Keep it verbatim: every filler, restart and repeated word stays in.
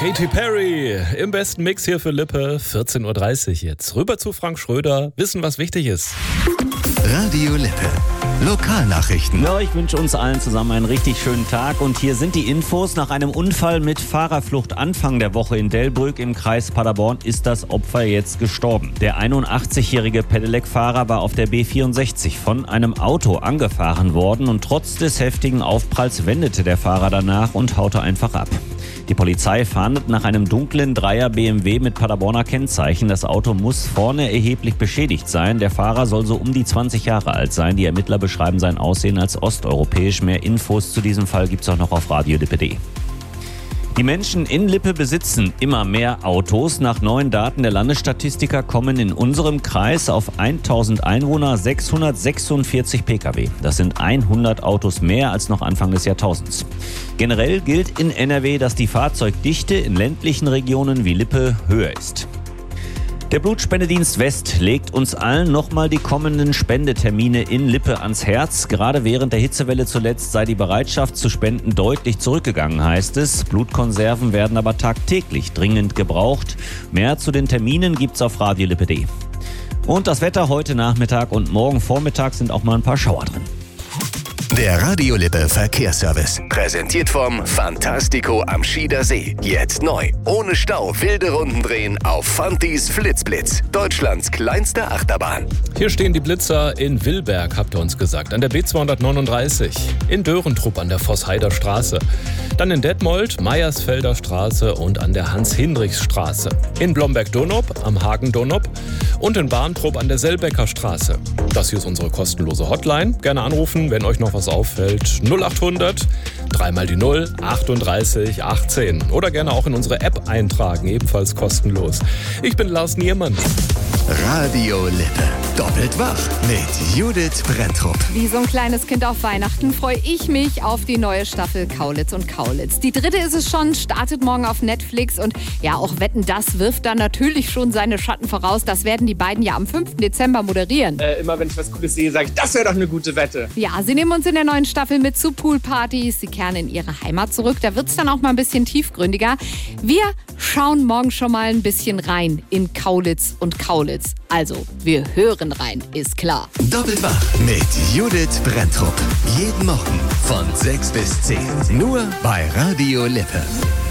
Katy Perry im besten Mix hier für Lippe, vierzehn Uhr dreißig jetzt. Rüber zu Frank Schröder, wissen, was wichtig ist. Radio Lippe. Lokalnachrichten. Ja, ich wünsche uns allen zusammen einen richtig schönen Tag. Und hier sind die Infos. Nach einem Unfall mit Fahrerflucht Anfang der Woche in Delbrück im Kreis Paderborn ist das Opfer jetzt gestorben. Der einundachtzigjährige Pedelec-Fahrer war auf der B vierundsechzig von einem Auto angefahren worden und trotz des heftigen Aufpralls wendete der Fahrer danach und haute einfach ab. Die Polizei fahndet nach einem dunklen Dreier B M W mit Paderborner Kennzeichen. Das Auto muss vorne erheblich beschädigt sein. Der Fahrer soll so um die zwanzig Jahre alt sein. Die Ermittler beschreiben sein Aussehen als osteuropäisch. Mehr Infos zu diesem Fall gibt's auch noch auf radiolippe punkt de. Die Menschen in Lippe besitzen immer mehr Autos. Nach neuen Daten der Landesstatistiker kommen in unserem Kreis auf tausend Einwohner sechshundertsechsundvierzig Pkw. Das sind hundert Autos mehr als noch Anfang des Jahrtausends. Generell gilt in N R W, dass die Fahrzeugdichte in ländlichen Regionen wie Lippe höher ist. Der Blutspendedienst West legt uns allen nochmal die kommenden Spendetermine in Lippe ans Herz. Gerade während der Hitzewelle zuletzt sei die Bereitschaft zu spenden deutlich zurückgegangen, heißt es. Blutkonserven werden aber tagtäglich dringend gebraucht. Mehr zu den Terminen gibt's auf radiolippe punkt de. Und das Wetter heute Nachmittag und morgen Vormittag sind auch mal ein paar Schauer drin. Der Radio Lippe Verkehrsservice. Präsentiert vom Fantastico am Schieder See. Jetzt neu. Ohne Stau wilde Runden drehen auf Fantis Flitzblitz. Deutschlands kleinste Achterbahn. Hier stehen die Blitzer in Willberg, habt ihr uns gesagt, an der B zweihundertneununddreißig, in Dörentrupp an der Voßheider Straße, dann in Detmold, Meiersfelder Straße und an der Hans-Hinrichs-Straße, in Blomberg-Donop am Hagen-Donop und in Barntrupp an der Selbecker Straße. Das hier ist unsere kostenlose Hotline. Gerne anrufen, wenn euch noch was auffällt. null achthundert, dreimal die null, achtunddreißig achtzehn. Oder gerne auch in unsere App eintragen, ebenfalls kostenlos. Ich bin Lars Niermann. Radio Lippe. Doppelt wach mit Judith Brenntrup. Wie so ein kleines Kind auf Weihnachten freue ich mich auf die neue Staffel Kaulitz und Kaulitz. Die dritte ist es schon, startet morgen auf Netflix und ja, auch Wetten, das wirft da natürlich schon seine Schatten voraus. Das werden die beiden ja am fünften Dezember moderieren. Äh, immer wenn ich was Cooles sehe, sage ich, das wäre doch eine gute Wette. Ja, sie nehmen uns in der neuen Staffel mit zu Poolpartys. Sie kehren in ihre Heimat zurück. Da wird es dann auch mal ein bisschen tiefgründiger. Wir schauen morgen schon mal ein bisschen rein in Kaulitz und Kaulitz. Also, wir hören rein, ist klar. Doppelt wach mit Judith Brenntrup. Jeden Morgen von sechs bis zehn. Nur bei Radio Lippe.